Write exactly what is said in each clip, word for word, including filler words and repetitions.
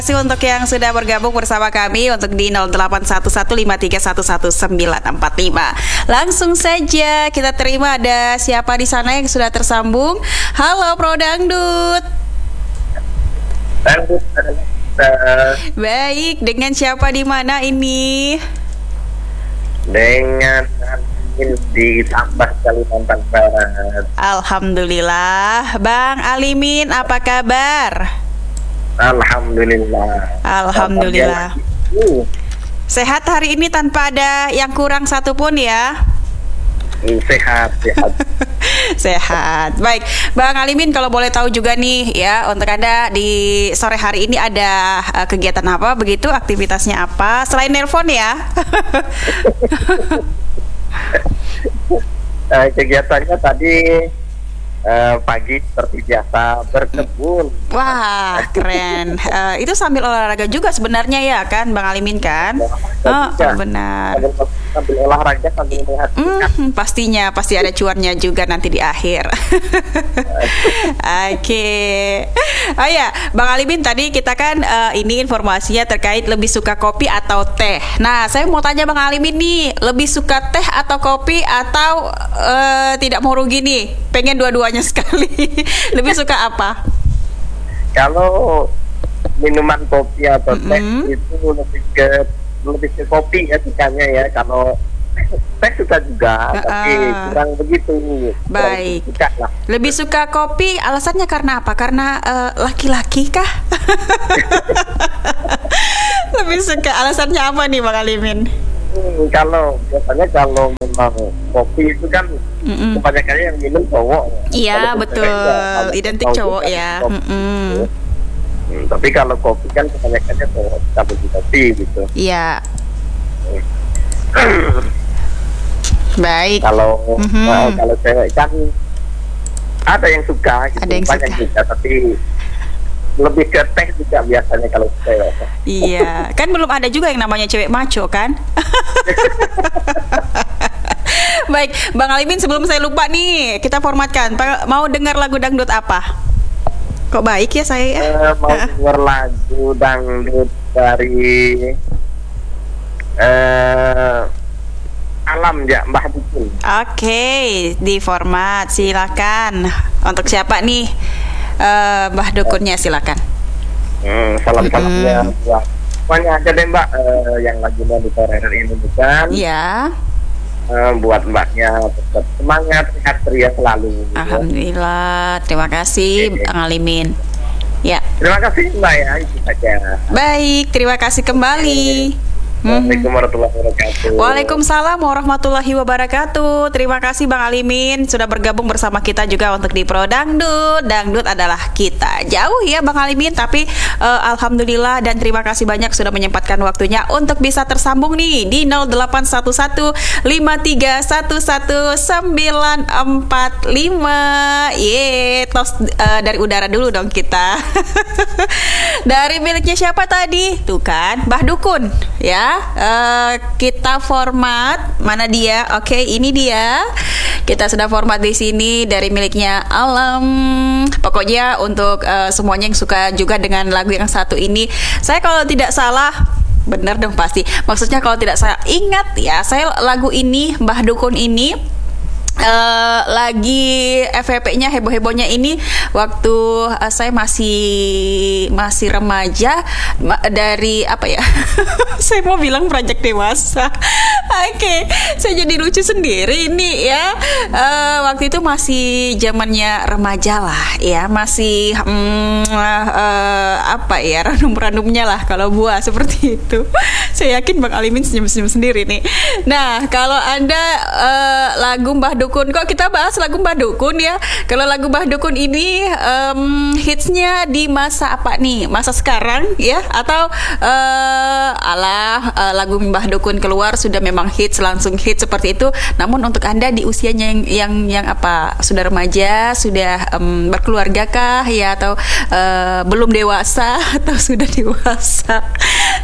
Terima kasih untuk yang sudah bergabung bersama kami untuk di nol delapan satu satu lima tiga satu satu sembilan empat lima. Langsung saja kita terima ada siapa di sana yang sudah tersambung. Halo Pro Dangdut. Baik, dengan siapa di mana ini? Dengan Alimin di Tambah, Kalimantan Barat. Alhamdulillah. Bang Alimin, apa kabar? Alhamdulillah. Alhamdulillah. Sehat hari ini tanpa ada yang kurang satupun ya? Sehat, sehat. Sehat. Baik, Bang Alimin, kalau boleh tahu juga nih ya, untuk Anda di sore hari ini ada uh, kegiatan apa begitu? Aktivitasnya apa? Selain nelpon ya? uh, kegiatannya tadi uh, pagi seperti biasa berkebun. Wah, keren. uh, Itu sambil olahraga juga sebenarnya ya kan, Bang Alimin kan? Oh, oh benar. Sambil olahraga sambil melihat hmm, pastinya pasti ada cuannya juga nanti di akhir. Oke. Okay. Oh ya, Bang Alimin, tadi kita kan uh, ini informasinya terkait lebih suka kopi atau teh. Nah, saya mau tanya Bang Alimin nih, lebih suka teh atau kopi atau uh, tidak mau rugi nih, pengen dua-duanya sekali. Lebih suka apa? Kalau minuman kopi atau teh mm-hmm. itu lebih ke lebih ke kopi ya sukanya ya. Kalau teh suka juga, uh, tapi kurang begitu. Baik. Kurang suka lah. Lebih suka kopi, alasannya karena apa? Karena uh, laki-laki kah? Lebih suka, alasannya apa nih Bang Alimin? Hmm, kalau biasanya kalau memang kopi itu kan mm-mm. kebanyakannya yang minum cowok. Iya betul, ya, identik cowok ya. Hmm, tapi kalau kopi kan kebanyakannya cowok sampai di kopi gitu. Iya. Baik. Kalau mm-hmm. uh, kalau cewek kan ada yang suka, gitu. Ada yang banyak suka. juga, tapi lebih ke teh juga biasanya kalau cewek. Iya, kan belum ada juga yang namanya cewek maco kan? Baik, Bang Alimin, sebelum saya lupa nih, kita formatkan. Mau dengar lagu dangdut apa? Kok baik ya saya? Uh, mau dengar lagu dangdut dari uh, Alam ya, Mbah Dukun. Oke, okay, di format silakan. Untuk siapa nih? Uh, Mbah Dukunnya silakan. Hmm, salam-salamnya mm. buat semuanya aja deh Mbak, uh, yang lagi monitor R R I Indonesia. Iya. Uh, buat Mbaknya tetap semangat, sehat ceria selalu. Alhamdulillah, terima kasih okay. Bang Alimin. Ya. Terima kasih Mbak ya, itu saja. Baik, terima kasih kembali. Assalamualaikum warahmatullahi wabarakatuh. Waalaikumsalam warahmatullahi wabarakatuh. Terima kasih Bang Alimin sudah bergabung bersama kita juga untuk di Pro Dangdut. Dangdut adalah kita. Jauh ya Bang Alimin, tapi uh, alhamdulillah dan terima kasih banyak sudah menyempatkan waktunya untuk bisa tersambung nih di nol delapan satu satu lima tiga satu satu sembilan empat lima. Ye, tos uh, dari udara dulu dong kita. Dari miliknya siapa tadi? Tuh kan, Mbah Dukun ya. Uh, kita format mana dia? Oke, okay, ini dia. Kita sudah format di sini dari miliknya Alam. Pokoknya untuk uh, semuanya yang suka juga dengan lagu yang satu ini, saya kalau tidak salah, bener dong pasti. Maksudnya kalau tidak saya ingat ya, saya lagu ini Mbah Dukun ini Uh, lagi F V P-nya heboh-hebohnya ini waktu uh, saya masih masih remaja ma- dari apa ya? Saya mau bilang beranjak dewasa. Oke, okay. Saya jadi lucu sendiri ini ya. Uh, waktu itu masih zamannya remaja lah, ya masih um, uh, uh, apa ya ranum-ranumnya lah kalau buah seperti itu. Saya yakin Bang Alimin senyum-senyum sendiri nih. Nah, kalau Anda uh, lagu Mbah Dukun, kok kita bahas lagu Mbah Dukun ya? Kalau lagu Mbah Dukun ini um, hitsnya di masa apa nih? Masa sekarang ya? Atau uh, alah uh, lagu Mbah Dukun keluar sudah memang hits, langsung hits seperti itu. Namun untuk Anda di usianya yang yang, yang apa? Sudah remaja, sudah um, berkeluarga kah ya? Atau uh, belum dewasa atau sudah dewasa?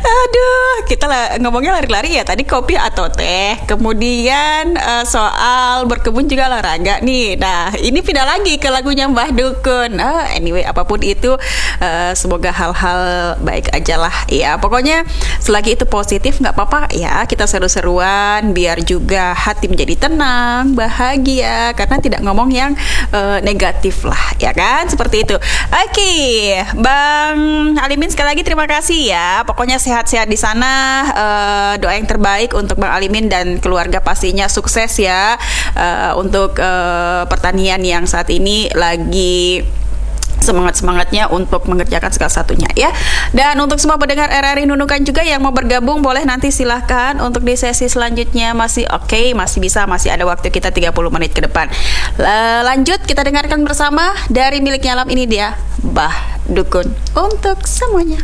Aduh, kita lah ngomongnya lari-lari ya. Tadi kopi atau teh. Kemudian uh, soal berkebun juga olahraga nih. Nah, ini pindah lagi ke lagunya Mbah Dukun. Uh, anyway, apapun itu, uh, semoga hal-hal baik aja lah. Ya, pokoknya selagi itu positif nggak apa-apa ya. Kita seru-seruan biar juga hati menjadi tenang, bahagia. Karena tidak ngomong yang uh, negatif lah, ya kan? Seperti itu. Oke, okay, Bang Alimin sekali lagi terima kasih ya. Pokoknya sehat-sehat di sana. Uh, doa yang terbaik untuk Bang Alimin dan keluarga pastinya sukses ya uh, untuk uh, pertanian yang saat ini lagi semangat-semangatnya untuk mengerjakan segala satunya ya. Dan untuk semua pendengar R R I Nunukan juga yang mau bergabung boleh nanti silahkan untuk di sesi selanjutnya masih oke, okay, masih bisa, masih ada waktu kita tiga puluh menit ke depan. L- lanjut kita dengarkan bersama dari miliknya Alam, ini dia Mbah Dukun untuk semuanya.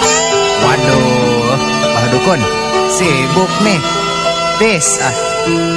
Waduh, Mbah Dukun sibuk nih. Bis ah.